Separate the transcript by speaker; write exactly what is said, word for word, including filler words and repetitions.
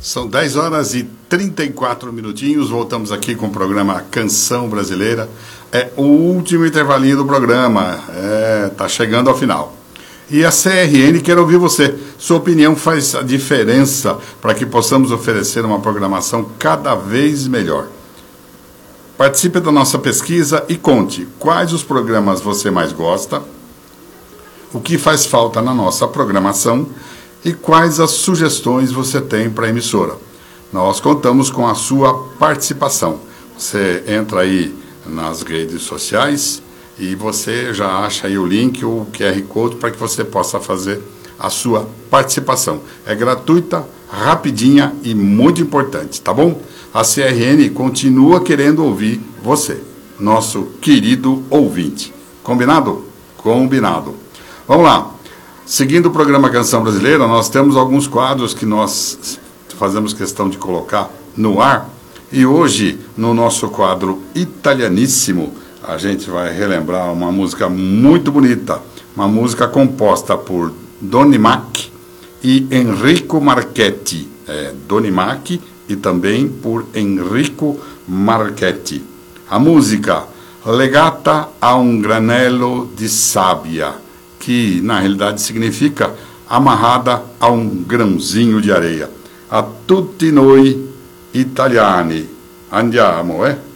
Speaker 1: São dez horas e trinta e quatro minutinhos, voltamos aqui com o programa Canção Brasileira. É o último intervalinho do programa, é, tá chegando ao final. E a C R N quer ouvir você. Sua opinião faz a diferença para que possamos oferecer uma programação cada vez melhor. Participe da nossa pesquisa e conte quais os programas você mais gosta, o que faz falta na nossa programação e quais as sugestões você tem para a emissora. Nós contamos com a sua participação. Você entra aí nas redes sociais e você já acha aí o link ou o Q R Code para que você possa fazer a sua participação. É gratuita, rapidinha e muito importante, tá bom? A C R N continua querendo ouvir você, nosso querido ouvinte. Combinado? Combinado. Vamos lá. Seguindo o programa Canção Brasileira, nós temos alguns quadros que nós fazemos questão de colocar no ar. E hoje, no nosso quadro Italianíssimo, a gente vai relembrar uma música muito bonita, uma música composta por Doni Mack e Enrico Marchetti. É, Doni Mack e também por Enrico Marchetti. A música Legata a un granello di sabbia, que na realidade significa amarrada a um grãozinho de areia. A tutti noi italiani. Andiamo, eh?